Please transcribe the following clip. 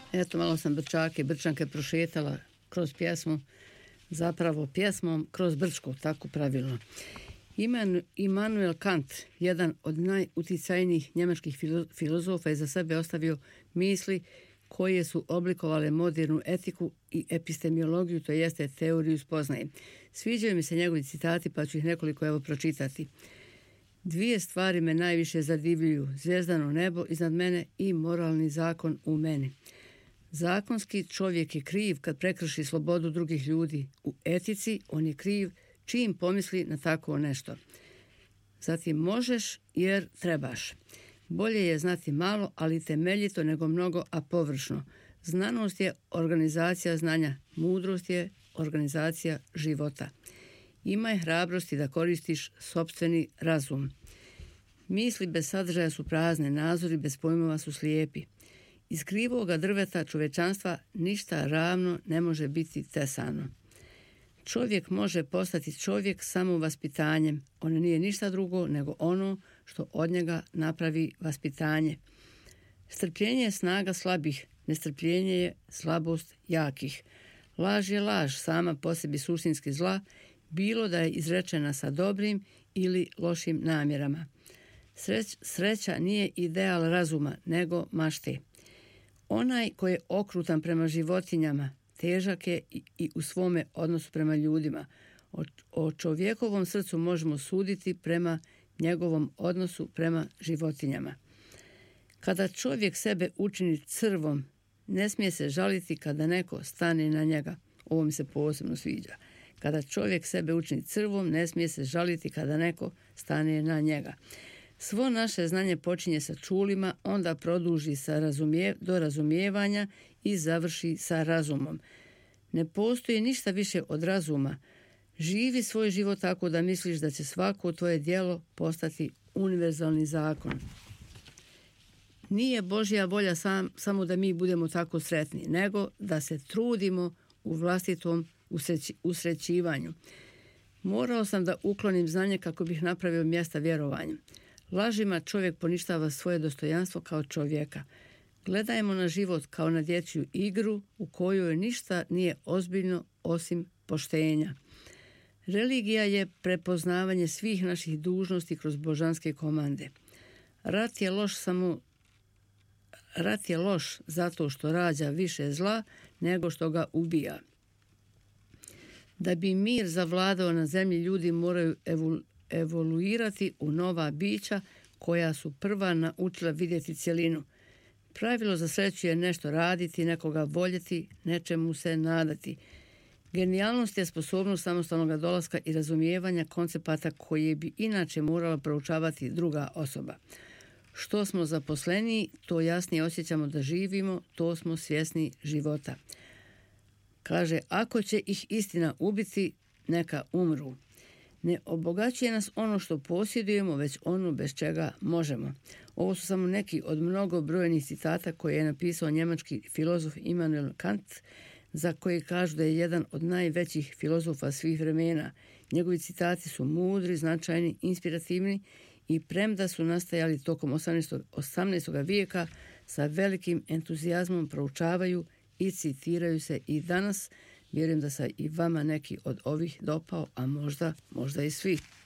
Eto, malo sam Brčake i Brčanke prošetala kroz pjesmu, zapravo pjesmom kroz Brčku, tako pravilno. Immanuel Kant, jedan od najuticajnijih njemačkih filozofa, je za sebe ostavio misli koje su oblikovale modernu etiku i epistemologiju, to jeste teoriju spoznaje. Sviđaju mi se njegovi citati, pa ću ih nekoliko pročitati. Dvije stvari me najviše zadivljuju: zvijezdano nebo iznad mene i moralni zakon u meni. Zakonski čovjek je kriv kad prekrši slobodu drugih ljudi. U etici on je kriv čim pomisli na tako nešto. Zatim možeš jer trebaš. Bolje je znati malo, ali temeljito, nego mnogo, a površno. Znanost je organizacija znanja, mudrost je organizacija života. Imaj hrabrosti da koristiš sopstveni razum. Misli bez sadržaja su prazne, nazori bez pojmova su slijepi. Iz krivoga drveta čovječanstva ništa ravno ne može biti tesano. Čovjek može postati čovjek samo vaspitanjem. On nije ništa drugo nego ono što od njega napravi vaspitanje. Strpljenje je snaga slabih, nestrpljenje je slabost jakih. Laž je laž, sama po sebi suštinski zla, bilo da je izrečena sa dobrim ili lošim namjerama. Sreća nije ideal razuma, nego mašte. Onaj koji je okrutan prema životinjama, težak je i u svome odnosu prema ljudima. O čovjekovom srcu možemo suditi prema njegovom odnosu prema životinjama. Kada čovjek sebe učini crvom, ne smije se žaliti kada neko stane na njega. Ovo mi se posebno sviđa. Kada čovjek sebe učini crvom, ne smije se žaliti kada neko stane na njega. Svo naše znanje počinje sa čulima, onda produži do razumijevanja i završi sa razumom. Ne postoji ništa više od razuma. Živi svoj život tako da misliš da će svako tvoje djelo postati univerzalni zakon. Nije Božja volja samo da mi budemo tako sretni, nego da se trudimo u vlastitom usrećivanju. Morao sam da uklonim znanje kako bih napravio mjesta vjerovanju. Lažima čovjek poništava svoje dostojanstvo kao čovjeka. Gledajmo na život kao na dječju igru u kojoj ništa nije ozbiljno osim poštenja. Religija je prepoznavanje svih naših dužnosti kroz božanske komande. Rat je loš zato što rađa više zla nego što ga ubija. Da bi mir zavladao na zemlji, ljudi moraju evoluirati u nova bića koja su prva naučila vidjeti cjelinu. Pravilo za sreću je nešto raditi, nekoga voljeti, nečemu se nadati. Genijalnost je sposobnost samostalnog dolaska i razumijevanja koncepata koje bi inače morala proučavati druga osoba. Što smo zaposleniji, to jasnije osjećamo da živimo, to smo svjesni života. Kaže, ako će ih istina ubiti, neka umru. Ne obogaćuje nas ono što posjedujemo, već ono bez čega možemo. Ovo su samo neki od mnogobrojnih citata koje je napisao njemački filozof Immanuel Kant, za koji kažu da je jedan od najvećih filozofa svih vremena. Njegovi citati su mudri, značajni, inspirativni i premda su nastajali tokom 18. vijeka, sa velikim entuzijazmom proučavaju i citiraju se i danas. Vjerujem da se i vama neki od ovih dopao, a možda i svi.